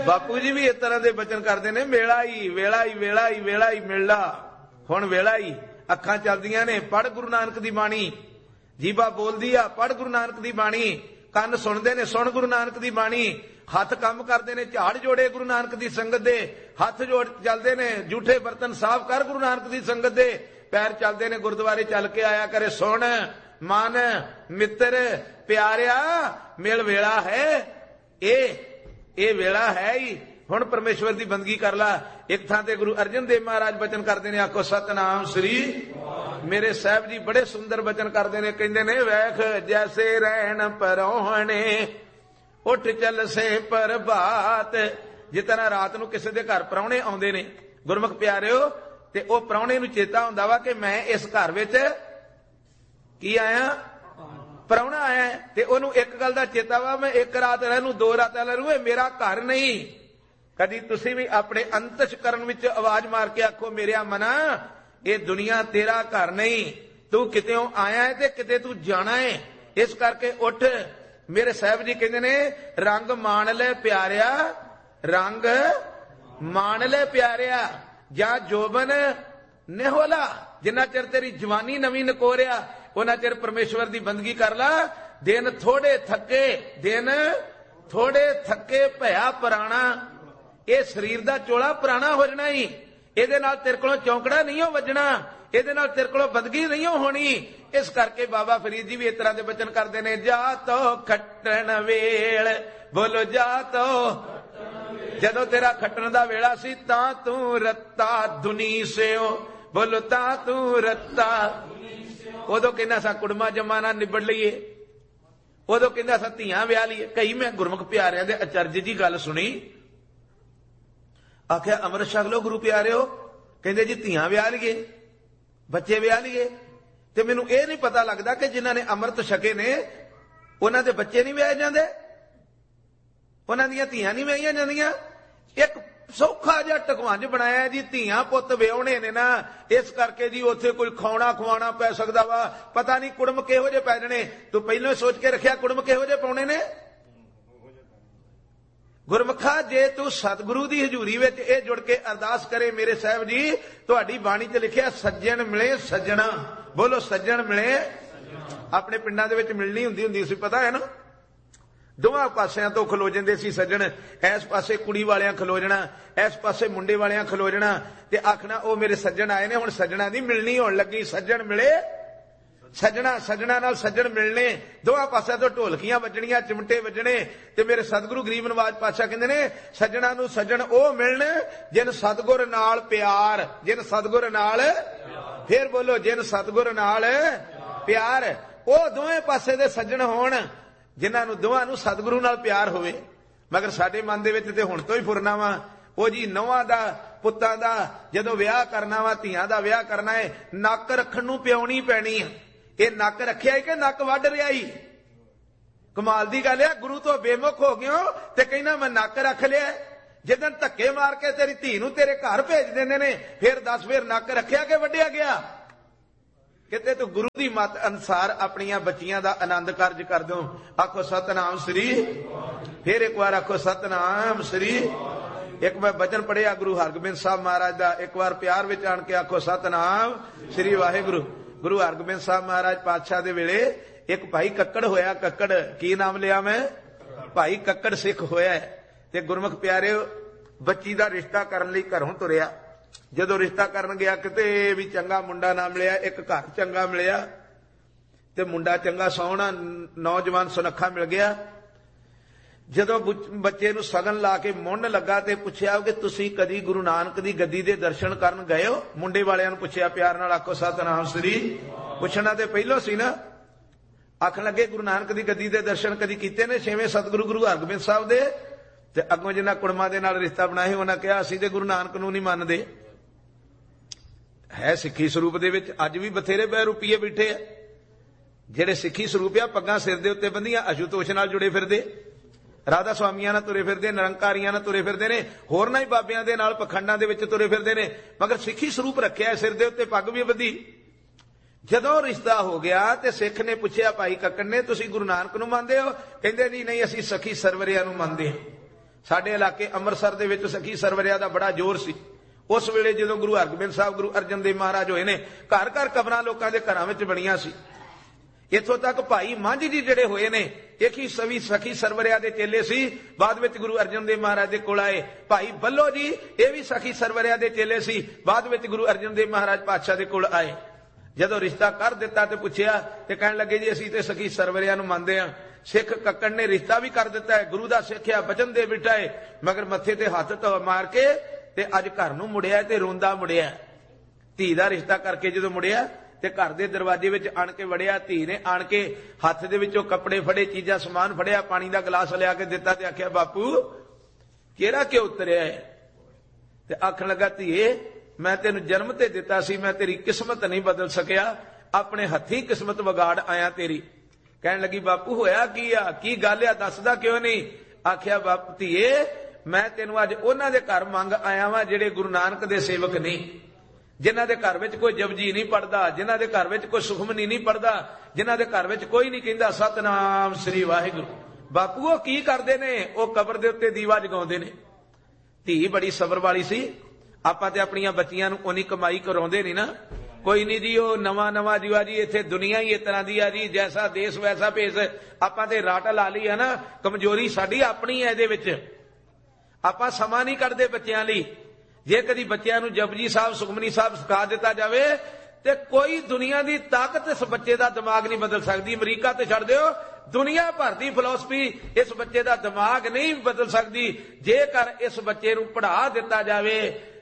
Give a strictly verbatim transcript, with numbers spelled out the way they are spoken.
ਬਾਪੂ ਜੀ ਵੀ ਇਸ ਤਰ੍ਹਾਂ ਦੇ ਬਚਨ ਕਰਦੇ ਨੇ, ਵੇਲਾ ਹੀ ਵੇਲਾ ਹੀ ਵੇਲਾ ਹੀ ਵੇਲਾ ਹੀ ਮਿਲਣਾ। ਹੁਣ ਵੇਲਾ ਹੀ, ਅੱਖਾਂ ਚੱਲਦੀਆਂ ਨੇ, ਪੜ੍ਹ ਗੁਰੂ ਨਾਨਕ ਦੀ ਬਾਣੀ, ਜੀਭਾ ਬੋਲਦੀ ਆ, ਪੜ੍ਹ ਗੁਰੂ ਨਾਨਕ ਦੀ ਬਾਣੀ, ਕੰਨ ਸੁਣਦੇ ਨੇ, ਸੁਣ ਗੁਰੂ ਨਾਨਕ ਦੀ ਬਾਣੀ, ਹੱਥ ਕੰਮ ਕਰਦੇ ਨੇ, ਝਾੜ ਜੋੜੇ ਗੁਰੂ ਨਾਨਕ ਦੀ ਸੰਗਤ ਦੇ, ਹੱਥ ਜੋੜ ਚੱਲਦੇ ਨੇ, ਜੂਠੇ ਬਰਤਨ ਸਾਫ਼ ਕਰ ਗੁਰੂ ਨਾਨਕ ਦੀ ਸੰਗਤ ਦੇ, ਪੈਰ ਚੱਲਦੇ ਨੇ, ਗੁਰਦੁਆਰੇ ਚੱਲ ਕੇ ਆਇਆ ਕਰੇ। ਸੁਣ ਮਨ ਮਿੱਤਰ ਪਿਆਰਿਆ, ਮਿਲ ਵੇਲਾ ਹੈ, ਇਹ ਇਹ ਵੇਲਾ ਹੈ ਹੀ। ਹੁਣ ਪਰਮੇਸ਼ਵਰ ਦੀ ਬੰਦਗੀ ਕਰ ਲਾ। ਇੱਕ ਥਾਂ ਤੇ ਗੁਰੂ ਅਰਜਨ ਦੇਵ ਮਹਾਰਾਜ ਬਚਨ ਕਰਦੇ ਨੇ, ਆਖੋ ਸਤਨਾਮ ਸ੍ਰੀ। ਮੇਰੇ ਸਾਹਿਬ ਜੀ ਬੜੇ ਸੁੰਦਰ ਬਚਨ ਕਰਦੇ ਨੇ, ਕਹਿੰਦੇ ਨੇ, ਵੇਖ ਜੈਸੇ ਰਹਿਣ ਪਰੋਹਣੇ ਉੱਠ ਚੱਲ ਸੇ ਪ੍ਰਭਾਤ। ਜਿਸ ਤਰ੍ਹਾਂ ਰਾਤ ਨੂੰ ਕਿਸੇ ਦੇ ਘਰ ਪ੍ਰਾਹੁਣੇ ਆਉਂਦੇ ਨੇ ਗੁਰਮੁਖ ਪਿਆਰਿਓ, ਤੇ ਉਹ ਪ੍ਰਾਹੁਣੇ ਨੂੰ ਚੇਤਾ ਹੁੰਦਾ ਵਾ ਕਿ ਮੈਂ ਇਸ ਘਰ ਵਿੱਚ ਕੀ ਆਇਆ, ਪ੍ਰਾਹੁਣਾ ਆਇਆ, ਤੇ ਉਹਨੂੰ ਇੱਕ ਗੱਲ ਦਾ ਚੇਤਾ ਵਾ, ਮੈਂ ਇੱਕ ਰਾਤ ਰਹਿ ਲੂੰ, ਦੋ ਰਾਤਾਂ ਰਹਿ ਲੂੰ, ਇਹ ਮੇਰਾ ਘਰ ਨਹੀਂ। ਕਦੀ ਤੁਸੀਂ ਵੀ ਆਪਣੇ ਅੰਤਸ਼ਕਰਨ ਵਿੱਚ ਆਵਾਜ਼ ਮਾਰ ਕੇ ਆਖੋ, ਮੇਰਿਆ ਮਨਾ, ਇਹ ਦੁਨੀਆ ਤੇਰਾ ਘਰ ਨਹੀਂ, ਤੂੰ ਕਿਤੇੋਂ ਆਇਆ ਹੈ ਤੇ ਕਿਤੇ ਤੂੰ ਜਾਣਾ ਹੈ। ਇਸ ਕਰਕੇ ਉੱਠ। ਮੇਰੇ ਸਾਹਿਬ ਜੀ ਕਹਿੰਦੇ ਨੇ, ਰੰਗ ਮਾਣ ਲੈ ਪਿਆਰਿਆ, ਰੰਗ ਮਾਣ ਲੈ ਪਿਆਰਿਆ, ਜਾਂ ਜੋਬਨ ਨਿਹੋਲਾ, ਜਿੰਨਾ ਚਿਰ ਤੇਰੀ ਜਵਾਨੀ ਨਵੀਂ ਨਕੋਰਿਆ ਉਹਨਾਂ ਚਿਰ ਪਰਮੇਸ਼ਵਰ ਦੀ ਬੰਦਗੀ ਕਰ ਲਾ। ਦਿਨ ਥੋੜੇ ਥੱਕੇ, ਦਿਨ ਥੋੜੇ ਥੱਕੇ ਭਇਆ ਪੁਰਾਣਾ। ਇਹ ਸਰੀਰ ਦਾ ਚੋਲਾ ਪੁਰਾਣਾ ਹੋ ਜਾਣਾ ਹੀ, ਇਹਦੇ ਨਾਲ ਤੇਰੇ ਕੋਲੋਂ ਚੌਂਕੜਾ ਨਹੀਂ ਹੋ ਵੱਜਣਾ, ਇਹਦੇ ਨਾਲ ਤੇਰੇ ਕੋਲੋਂ ਬੰਦਗੀ ਨਹੀਂ ਹੋਣੀ। ਇਸ ਕਰਕੇ ਬਾਬਾ ਫਰੀਦ ਜੀ ਵੀ ਇਸ ਤਰ੍ਹਾਂ ਦੇ ਬਚਨ ਕਰਦੇ ਨੇ, ਜਾ ਤੋ ਖੱਟਣ ਵੇਲ, ਬੋਲੋ ਜਾ ਤੋ, ਜਦੋਂ ਤੇਰਾ ਖੱਟਣ ਦਾ ਵੇਲਾ ਸੀ ਤਾਂ ਤੂੰ ਰੱਤਾ ਦੁਨੀ ਸਿਓ, ਬੋਲੋ ਤਾਂ ਤੂੰ ਰੱਤਾ। ਉਦੋਂ ਕਹਿੰਦਾ ਸਾ ਕੁੜਮਾ ਜਮਾ ਨਾ ਨਿਬੜ ਲਈਏ, ਉਦੋਂ ਕਹਿੰਦਾ ਸਾ ਧੀਆਂ ਵਿਆਹ ਲਈਏ। ਕਈ ਮੈਂ ਗੁਰਮੁਖ ਪਿਆਰਿਆਂ ਦੇ ਅਚਰਜ ਜੀ ਗੱਲ ਸੁਣੀ, ਆਖਿਆ ਅੰਮ੍ਰਿਤ ਛਕ ਲਓ ਗੁਰੂ ਪਿਆਰਿਓ, ਕਹਿੰਦੇ ਜੀ ਧੀਆਂ ਵਿਆਹ ਲਈਏ, ਬੱਚੇ ਵਿਆਹ ਲਈਏ। ਤੇ ਮੈਨੂੰ ਇਹ ਨਹੀਂ ਪਤਾ ਲੱਗਦਾ ਕਿ ਜਿਨ੍ਹਾਂ ਨੇ ਅੰਮ੍ਰਿਤ ਛਕੇ ਨੇ ਉਹਨਾਂ ਦੇ ਬੱਚੇ ਨਹੀਂ ਵਿਆਹੇ ਜਾਂਦੇ, ਉਹਨਾਂ ਦੀਆਂ ਧੀਆਂ ਨਹੀਂ ਵਿਆਹੀਆਂ ਜਾਂਦੀਆਂ। ਇੱਕ ਸੌਖਾ ਜਿਹਾ ਟਕਵਾਂਜ ਬਣਾਇਆ ਜੀ, ਧੀਆਂ ਪੁੱਤ ਵਿਆਹੁਣੇ ਨੇ ਨਾ, ਇਸ ਕਰਕੇ ਜੀ ਉੱਥੇ ਕੋਈ ਖਾਣਾ ਖਵਾਉਣਾ ਪੈ ਸਕਦਾ ਵਾ, ਪਤਾ ਨਹੀਂ ਕੁੜਮ ਕਿਹੋ ਜਿਹੇ ਪੈ ਜਾਣੇ। ਤੂੰ ਪਹਿਲਾਂ ਹੀ ਸੋਚ ਕੇ ਰੱਖਿਆ ਕੁੜਮ ਕਿਹੋ ਜਿਹੇ ਪਾਉਣੇ ਨੇ। ਗੁਰਮੁਖਾ, ਜੇ ਤੂੰ ਸਤਿਗੁਰੂ ਦੀ ਹਜ਼ੂਰੀ ਵਿੱਚ ਇਹ ਜੁੜ ਕੇ ਅਰਦਾਸ ਕਰੇ, ਮੇਰੇ ਸਾਹਿਬ ਜੀ ਤੁਹਾਡੀ ਬਾਣੀ 'ਚ ਲਿਖਿਆ ਸੱਜਣ ਮਿਲੇ ਸੱਜਣਾ, ਬੋਲੋ ਸੱਜਣ ਮਿਲੇ। ਆਪਣੇ ਪਿੰਡਾਂ ਦੇ ਵਿੱਚ ਮਿਲਣੀ ਹੁੰਦੀ ਹੁੰਦੀ ਸੀ, ਪਤਾ ਹੈ ਨਾ, ਦੋਵਾਂ ਪਾਸਿਆਂ ਤੋਂ ਖਲੋ ਜਾਂਦੇ ਸੀ ਸੱਜਣ। ਇਸ ਪਾਸੇ ਕੁੜੀ ਵਾਲਿਆਂ ਖਲੋ ਜਾਣਾ, ਇਸ ਪਾਸੇ ਮੁੰਡੇ ਵਾਲਿਆਂ ਖਲੋ ਜਾਣਾ, ਤੇ ਆਖਣਾ ਉਹ ਮੇਰੇ ਸੱਜਣ ਆਏ ਨੇ। ਹੁਣ ਸੱਜਣਾ ਦੀ ਮਿਲਣੀ ਹੋਣ ਲੱਗੀ, ਸੱਜਣ ਮਿਲੇ ਸੱਜਣਾ, ਸੱਜਣਾ ਨਾਲ ਸੱਜਣ ਮਿਲਣੇ, ਦੋਵਾਂ ਪਾਸਿਆਂ ਤੋਂ ਢੋਲਕੀਆਂ ਵੱਜਣੀਆਂ, ਚਿਮਟੇ ਵੱਜਣੇ। ਤੇ ਮੇਰੇ ਸਤਿਗੁਰੂ ਗਰੀਬ ਨਵਾਜ ਪਾਤਸ਼ਾਹ ਕਹਿੰਦੇ ਨੇ, ਸੱਜਣਾ ਨੂੰ ਸੱਜਣ ਉਹ ਮਿਲਣ ਜਿਨ ਸਤਿਗੁਰ ਨਾਲ ਪਿਆਰ, ਜਿਨ ਸਤਿਗੁਰ ਨਾਲ, ਫੇਰ ਬੋਲੋ ਜਿਨ ਸਤਿਗੁਰ ਨਾਲ ਪਿਆਰ। ਉਹ ਦੋਵੇਂ ਪਾਸੇ ਦੇ ਸੱਜਣ ਹੋਣ ਜਿਨ੍ਹਾਂ ਨੂੰ ਦੋਵਾਂ ਨੂੰ ਸਤਿਗੁਰੂ ਨਾਲ ਪਿਆਰ ਹੋਵੇ। ਮਗਰ ਸਾਡੇ ਮਨ ਦੇ ਵਿੱਚ ਤੇ ਹੁਣ ਤੋਂ ਹੀ ਫੁਰਨਾ ਵਾ, ਉਹ ਜੀ ਨੌਵਾਂ ਦਾ ਪੁੱਤਾਂ ਦਾ ਜਦੋਂ ਵਿਆਹ ਕਰਨਾ ਵਾ, ਧੀਆਂ ਦਾ ਵਿਆਹ ਕਰਨਾ ਹੈ, ਨੱਕ ਰੱਖਣ ਨੂੰ ਪਿਆਉਣੀ ਪੈਣੀ ਆ। ਇਹ ਨੱਕ ਰੱਖਿਆ ਕਿ ਨੱਕ ਵੱਢ ਰਿਹਾ ਹੀ? ਕਮਾਲ ਦੀ ਗੱਲ ਹੈ, ਗੁਰੂ ਤੋਂ ਬੇਮੁਖ ਹੋ ਗਿਓ ਤੇ ਕਹਿੰਦਾ ਮੈਂ ਨੱਕ ਰੱਖ ਲਿਆ। ਜਦੋਂ ਧੱਕੇ ਮਾਰ ਕੇ ਤੇਰੀ ਧੀ ਨੂੰ ਤੇਰੇ ਘਰ ਭੇਜ ਦਿੰਦੇ ਨੇ, ਫਿਰ ਦੱਸ ਫਿਰ ਨੱਕ ਰੱਖਿਆ ਕਿ ਵੱਢਿਆ ਗਿਆ? ਕਿਤੇ ਤੂੰ ਗੁਰੂ ਦੀ ਮੱਤ ਅਨੁਸਾਰ ਆਪਣੀਆਂ ਬੱਚੀਆਂ ਦਾ ਆਨੰਦ ਕਾਰਜ ਕਰ ਦਿਓ। ਆਖੋ ਸਤਨਾਮ ਸ੍ਰੀ। ਫਿਰ ਇੱਕ ਵਾਰ ਆਖੋ ਸਤਨਾਮ ਸ੍ਰੀ। ਇੱਕ ਮੈਂ ਬਚਨ ਪੜਿਆ ਗੁਰੂ ਹਰਗੋਬਿੰਦ ਸਾਹਿਬ ਮਹਾਰਾਜ ਦਾ, ਇੱਕ ਵਾਰ ਪਿਆਰ ਵਿੱਚ ਆਣ ਕੇ ਆਖੋ ਸਤਨਾਮ ਸ੍ਰੀ ਵਾਹਿਗੁਰੂ। ਗੁਰੂ ਹਰਗੋਬਿੰਦ ਸਾਹਿਬ ਮਹਾਰਾਜ ਪਾਤਸ਼ਾਹ ਦੇ ਵੇਲੇ ਇੱਕ ਭਾਈ ਕੱਕੜ ਹੋਇਆ। ਕੱਕੜ ਕੀ ਨਾਮ ਲਿਆ ਮੈਂ? ਭਾਈ ਕੱਕੜ ਸਿੱਖ ਹੋਇਆ। ਤੇ ਗੁਰਮੁਖ ਪਿਆਰਿਓ, ਬੱਚੀ ਦਾ ਰਿਸ਼ਤਾ ਕਰਨ ਲਈ ਘਰੋਂ ਤੁਰਿਆ। ਜਦੋਂ ਰਿਸ਼ਤਾ ਕਰਨ ਗਿਆ ਕਿਤੇ ਵੀ ਚੰਗਾ ਮੁੰਡਾ ਨਾ ਮਿਲਿਆ, ਇੱਕ ਘਰ ਚੰਗਾ ਮਿਲਿਆ ਤੇ ਮੁੰਡਾ ਚੰਗਾ ਸੋਹਣਾ ਨੌਜਵਾਨ ਸੁਨੱਖਾ ਮਿਲ ਗਿਆ। ਜਦੋਂ ਬੱਚੇ ਨੂੰ ਸਗਨ ਲਾ ਕੇ ਮੁੰਨ ਲੱਗਾ ਤੇ ਪੁੱਛਿਆ ਕਿ ਤੁਸੀਂ ਕਦੀ ਗੁਰੂ ਨਾਨਕ ਦੀ ਗੱਦੀ ਦੇ ਦਰਸ਼ਨ ਕਰਨ ਗਏ ਹੋ? ਮੁੰਡੇ ਵਾਲਿਆਂ ਨੂੰ ਪੁੱਛਿਆ ਪਿਆਰ ਨਾਲ, ਆਖੋ ਸਤਨਾਮ ਸ੍ਰੀ। ਪੁੱਛਣਾ ਤੇ ਪਹਿਲੋਂ ਸੀ ਨਾ। ਆਖਣ ਲੱਗੇ ਗੁਰੂ ਨਾਨਕ ਦੀ ਗੱਦੀ ਦੇ ਦਰਸ਼ਨ ਕਦੀ ਕੀਤੇ ਨੇ? ਛੇਵੇਂ ਸਤਿਗੁਰੂ ਗੁਰੂ ਹਰਗੋਬਿੰਦ ਸਾਹਿਬ ਦੇ। ਤੇ ਅੱਗੋਂ ਜਿਨ੍ਹਾਂ ਕੁੜਮਾਂ ਦੇ ਨਾਲ ਰਿਸ਼ਤਾ ਬਣਾਇਆ ਉਹਨਾਂ ਕਿਹਾ ਅਸੀਂ ਤੇ ਗੁਰੂ ਨਾਨਕ ਨੂੰ ਨਹੀਂ ਮੰਨਦੇ। ਹੈ ਸਿੱਖੀ ਸਰੂਪ ਦੇ ਵਿੱਚ ਅੱਜ ਵੀ ਬਥੇਰੇ ਬੈ ਰੁਪਈਏ ਬੈਠੇ ਆ ਜਿਹੜੇ ਸਿੱਖੀ ਸਰੂਪ ਆ, ਪੱਗਾਂ ਸਿਰ ਦੇ ਉੱਤੇ ਬੰਦੀਆਂ, ਅਸ਼ੂਤੋਸ਼ ਨਾਲ ਜੁੜੇ ਫਿਰਦੇ, ਰਾਧਾ ਸਵਾਮੀਆਂ ਨਾਲ ਤੁਰੇ ਫਿਰਦੇ, ਨਿਰੰਕਾਰੀਆਂ ਨਾਲ ਤੁਰੇ ਫਿਰਦੇ ਨੇ, ਹੋਰਨਾਂ ਹੀ ਬਾਬਿਆਂ ਦੇ ਨਾਲ ਪਖੰਡਾਂ ਦੇ ਵਿੱਚ ਤੁਰੇ ਫਿਰਦੇ ਨੇ, ਮਗਰ ਸਿੱਖੀ ਸਰੂਪ ਰੱਖਿਆ ਸਿਰ ਦੇ ਉੱਤੇ, ਪੱਗ ਵੀ ਬੱਧੀ। ਜਦੋਂ ਰਿਸ਼ਤਾ ਹੋ ਗਿਆ ਤੇ ਸਿੱਖ ਨੇ ਪੁੱਛਿਆ ਭਾਈ ਕੱਕੜ ਨੇ, ਤੁਸੀਂ ਗੁਰੂ ਨਾਨਕ ਨੂੰ ਮੰਨਦੇ ਹੋ? ਕਹਿੰਦੇ ਜੀ ਨਹੀਂ, ਅਸੀਂ ਸਖੀ ਸਰਵਰਿਆਂ ਨੂੰ ਮੰਨਦੇ ਹਾਂ। ਸਾਡੇ ਇਲਾਕੇ ਅੰਮ੍ਰਿਤਸਰ ਦੇ ਵਿੱਚ ਸਖੀ ਸਰਵਰਿਆ ਦਾ ਬੜਾ ਜ਼ੋਰ ਸੀ। ਉਸ ਵੇਲੇ ਜਦੋਂ ਗੁਰੂ ਹਰਗੋਬਿੰਦ ਸਾਹਿਬ ਗੁਰੂ ਅਰਜਨ ਦੇਵ ਮਹਾਰਾਜ ਹੋਏ ਨੇ, ਘਰ ਘਰ ਕਬਰਾਂ ਲੋਕਾਂ ਦੇ ਘਰਾਂ ਵਿੱਚ ਬਣੀਆਂ ਸੀ। ਇੱਥੋਂ ਤੱਕ ਭਾਈ ਮੰਝ ਜੀ ਜਿਹੜੇ ਹੋਏ ਨੇ, ਇੱਕ ਹੀ ਸਵੀ ਸਖੀ ਸਰਵਰਿਆ ਦੇ ਚੇਲੇ ਸੀ, ਬਾਅਦ ਵਿੱਚ ਗੁਰੂ ਅਰਜਨ ਦੇਵ ਮਹਾਰਾਜ ਦੇ ਕੋਲ ਆਏ। ਭਾਈ ਬੱਲੋ ਜੀ ਇਹ ਵੀ ਸਖੀ ਸਰਵਰਿਆ ਦੇ ਚੇਲੇ ਸੀ, ਬਾਅਦ ਵਿੱਚ ਗੁਰੂ ਅਰਜਨ ਦੇਵ ਮਹਾਰਾਜ ਪਾਤਸ਼ਾਹ ਦੇ ਕੋਲ ਆਏ। ਜਦੋਂ ਰਿਸ਼ਤਾ ਕਰ ਦਿੱਤਾ ਤੇ ਪੁੱਛਿਆ ਤੇ ਕਹਿਣ ਲੱਗੇ ਜੀ ਅਸੀਂ ਤੇ ਸਖੀ ਸਰਵਰਿਆ ਨੂੰ ਮੰਨਦੇ ਹਾਂ। ਸਿੱਖ ਕੱਕੜ ਨੇ ਰਿਸ਼ਤਾ ਵੀ ਕਰ ਦਿੱਤਾ ਹੈ, ਗੁਰੂ ਦਾ ਸਿੱਖਿਆ ਬਚਨ ਦੇ ਬਿਠਾਏ, ਮਗਰ ਮੱਥੇ ਤੇ ਹੱਥ ਧੋ ਮਾਰ ਕੇ ਤੇ ਅੱਜ ਘਰ ਨੂੰ ਮੁੜਿਆ ਤੇ ਰੋਂਦਾ ਮੁੜਿਆ। ਧੀ ਦਾ ਰਿਸ਼ਤਾ ਕਰਕੇ ਜਦੋਂ ਮੁੜਿਆ ਤੇ ਘਰ ਦੇ ਦਰਵਾਜ਼ੇ ਵਿੱਚ ਆਣ ਕੇ ਵੜਿਆ, ਧੀ ਨੇ ਆਣ ਕੇ ਹੱਥ ਦੇ ਵਿੱਚੋਂ ਕੱਪੜੇ ਫੜੇ, ਚੀਜ਼ਾਂ ਸਮਾਨ ਫੜਿਆ, ਪਾਣੀ ਦਾ ਗਲਾਸ ਲਿਆ ਕੇ ਦਿੱਤਾ ਤੇ ਆਖਿਆ ਬਾਪੂ ਕਿਹੜਾ ਕਿਉਂ ਉਤਰਿਆ ਹੈ? ਤੇ ਆਖਣ ਲੱਗਾ ਧੀਏ ਮੈਂ ਤੈਨੂੰ ਜਨਮ ਤੇ ਦਿੱਤਾ ਸੀ, ਮੈਂ ਤੇਰੀ ਕਿਸਮਤ ਨਹੀਂ ਬਦਲ ਸਕਿਆ, ਆਪਣੇ ਹੱਥੀਂ ਕਿਸਮਤ ਵਿਗਾੜ ਆਇਆ ਤੇਰੀ। ਕਹਿਣ ਲੱਗੀ ਬਾਪੂ ਹੋਇਆ ਕੀ ਆ, ਕੀ ਗੱਲ ਆ, ਦੱਸਦਾ ਕਿਉਂ ਨਹੀਂ? ਆਖਿਆ ਬਾਪੂ ਧੀਏ ਮੈਂ ਤੈਨੂੰ ਅੱਜ ਉਹਨਾਂ ਦੇ ਘਰ ਮੰਗ ਆਇਆ ਵਾਂ ਜਿਹੜੇ ਗੁਰੂ ਨਾਨਕ ਦੇ ਸੇਵਕ ਨਹੀਂ, ਜਿਨ੍ਹਾਂ ਦੇ ਘਰ ਵਿੱਚ ਕੋਈ ਜਪਜੀ ਨਹੀਂ ਪੜਦਾ, ਜਿਨ੍ਹਾਂ ਦੇ ਘਰ ਵਿੱਚ ਕੋਈ ਸੁਖਮਨੀ ਨਹੀਂ ਪੜਦਾ, ਜਿਨ੍ਹਾਂ ਦੇ ਘਰ ਵਿੱਚ ਕੋਈ ਨਹੀਂ ਕਹਿੰਦਾ ਸਤਨਾਮ ਸ੍ਰੀ ਵਾਹਿਗੁਰੂ। ਬਾਪੂ ਉਹ ਕੀ ਕਰਦੇ ਨੇ? ਉਹ ਕਬਰ ਦੇ ਉੱਤੇ ਦੀਵਾ ਜਗਾਉਂਦੇ ਨੇ। ਧੀ ਬੜੀ ਸਬਰ ਵਾਲੀ ਸੀ। ਆਪਾਂ ਤੇ ਆਪਣੀਆਂ ਬੱਚੀਆਂ ਨੂੰ ਉਨੀ ਕਮਾਈ ਕਰਾਉਂਦੇ ਨਹੀਂ ਨਾ, ਕੋਈ ਨਹੀਂ ਜੀ ਉਹ ਨਵਾਂ ਨਵਾਂ ਜੀਵਾ ਜੀ, ਇੱਥੇ ਦੁਨੀਆ ਹੀ ਇਸ ਤਰ੍ਹਾਂ ਦੀ ਆ ਜੀ, ਜੈਸਾ ਦੇਸ਼ ਵੈਸਾ ਭੇਸ। ਆਪਾਂ ਤੇ ਰੱਟ ਲਾ ਲਈ ਹੈ ਨਾ, ਕਮਜ਼ੋਰੀ ਸਾਡੀ ਆਪਣੀ ਹੈ ਇਹਦੇ ਵਿੱਚ। ਆਪਾਂ ਸਮਾਂ ਨਹੀਂ ਕੱਢਦੇ ਬੱਚਿਆਂ ਲਈ। ਜੇ ਕਦੀ ਬੱਚਿਆਂ ਨੂੰ ਜਪਜੀ ਸਾਹਿਬ ਸੁਖਮਨੀ ਸਾਹਿਬ ਸਿਖਾ ਦਿੱਤਾ ਜਾਵੇ ਤੇ ਕੋਈ ਦੁਨੀਆ ਦੀ ਤਾਕਤ ਇਸ ਬੱਚੇ ਦਾ ਦਿਮਾਗ ਨਹੀਂ ਬਦਲ ਸਕਦੀ। ਅਮਰੀਕਾ ਤੇ ਛੱਡ ਦਿਓ, ਦੁਨੀਆ ਭਰ ਦੀ ਫਿਲਾਸਫੀ ਇਸ ਬੱਚੇ ਦਾ ਦਿਮਾਗ ਨਹੀਂ ਬਦਲ ਸਕਦੀ। ਜੇਕਰ ਇਸ ਬੱਚੇ ਨੂੰ ਪੜ੍ਹਾ ਦਿੱਤਾ ਜਾਵੇ